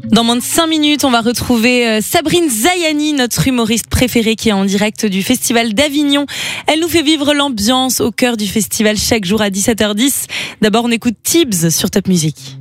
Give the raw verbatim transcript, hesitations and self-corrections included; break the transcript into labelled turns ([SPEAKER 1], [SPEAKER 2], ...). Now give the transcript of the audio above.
[SPEAKER 1] Dans moins de cinq minutes, on va retrouver Sabrine Zayani, notre humoriste préférée qui est en direct du Festival d'Avignon. Elle nous fait vivre l'ambiance au cœur du festival chaque jour à dix-sept heures dix. D'abord, on écoute Tibbs sur Top Music.